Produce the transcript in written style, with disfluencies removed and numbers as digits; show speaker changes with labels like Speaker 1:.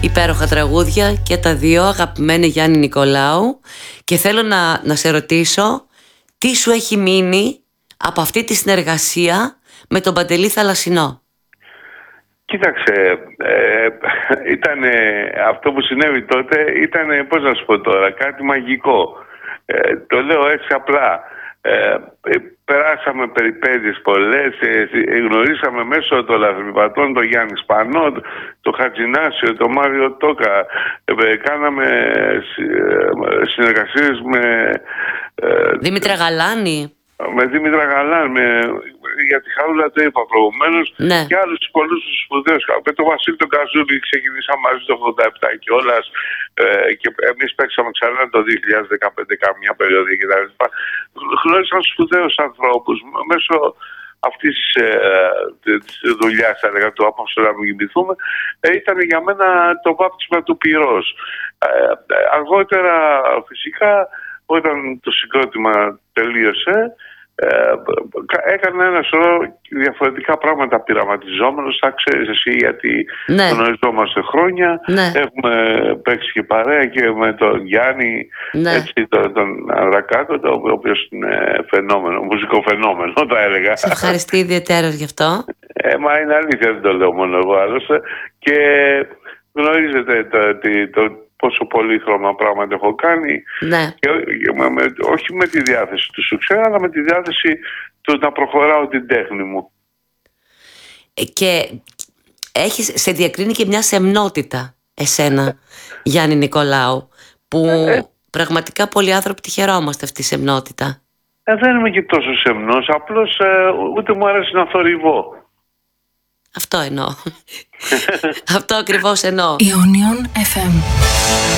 Speaker 1: υπέροχα τραγούδια και τα δύο, αγαπημένη Γιάννη Νικολάου. Και θέλω να σε ρωτήσω, τι σου έχει μείνει από αυτή τη συνεργασία με τον Παντελή Θαλασσινό?
Speaker 2: Κοίταξε, ήταν αυτό που συνέβη τότε, ήταν, πώς να σου πω τώρα, κάτι μαγικό. Το λέω έτσι απλά. Περάσαμε περιπέτειες πολλές, γνωρίσαμε μέσω των λαθρεπιπατών τον Γιάννη Σπανό, τον Χατζινάσιο, τον Μάριο Τόκα, κάναμε συνεργασίες με
Speaker 1: Δήμητρα Γαλάνη.
Speaker 2: Με Δήμητρα Γαλάνη, για τη Χαρούλα το είπα προηγουμένως,
Speaker 1: ναι.
Speaker 2: Και άλλους πολλούς σπουδαίους. Με τον Βασίλη τον Καζούλη ξεκινήσαμε μαζί το 87 κιόλας, και εμείς παίξαμε ξανά το 2015 καμιά περίοδο κτλ. Γνώρισαν σπουδαίους ανθρώπους μέσω αυτής της δουλειάς, θα λέγαμε, του απόψε να μην κοιμηθούμε. Ήταν για μένα το βάπτισμα του πυρός. Αργότερα φυσικά, όταν το συγκρότημα τελείωσε, έκανα ένα σωρό διαφορετικά πράγματα πειραματιζόμενος. Θα ξέρεις εσύ, γιατί γνωριζόμαστε χρόνια. Έχουμε παίξει και παρέα και με τον Γιάννη, έτσι, τον Ανδρακάκο, ο οποίος είναι φαινόμενο, μουσικό φαινόμενο, θα έλεγα.
Speaker 1: Σε ευχαριστώ ιδιαίτερα γι' αυτό.
Speaker 2: Μα είναι αλήθεια, δεν το λέω μόνο εγώ άλλωστε. Και γνωρίζετε πόσο πολύχρωμα πράγματα έχω κάνει. Και όχι με τη διάθεση του σουξέ, αλλά με τη διάθεση του να προχωράω την τέχνη μου.
Speaker 1: Και σε διακρίνει και μια σεμνότητα εσένα, Γιάννη Νικολάου, που πραγματικά πολλοί άνθρωποι τη χαιρόμαστε αυτή τη σεμνότητα.
Speaker 2: Δεν είμαι και τόσο σεμνός, απλώς ούτε μου αρέσει να θορυβώ.
Speaker 1: Αυτό εννοώ. Αυτό ακριβώς εννοώ.
Speaker 3: Ionion FM.